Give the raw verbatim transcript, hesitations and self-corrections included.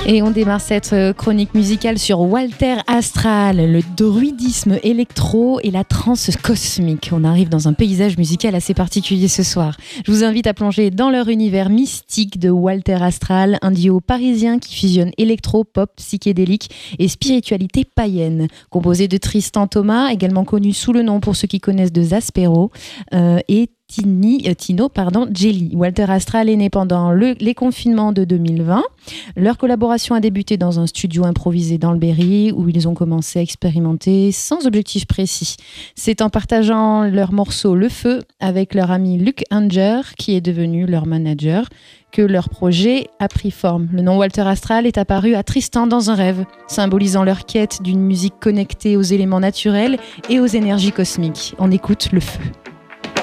Et on démarre cette chronique musicale sur Walter Astral, le druidisme électro et la trance cosmique. On arrive dans un paysage musical assez particulier ce soir. Je vous invite à plonger dans leur univers mystique de Walter Astral, un duo parisien qui fusionne électro, pop, psychédélique et spiritualité païenne. Composé de Tristan Thomas, également connu sous le nom pour ceux qui connaissent de Zaspero, euh, et Tini, euh, Tino pardon, Jelly. Walter Astral est né pendant le, les confinements de deux mille vingt. Leur collaboration a débuté dans un studio improvisé dans le Berry où ils ont commencé à expérimenter sans objectif précis. C'est en partageant leur morceau Le Feu avec leur ami Luc Anger, qui est devenu leur manager, que leur projet a pris forme. Le nom Walter Astral est apparu à Tristan dans un rêve, symbolisant leur quête d'une musique connectée aux éléments naturels et aux énergies cosmiques. On écoute Le Feu.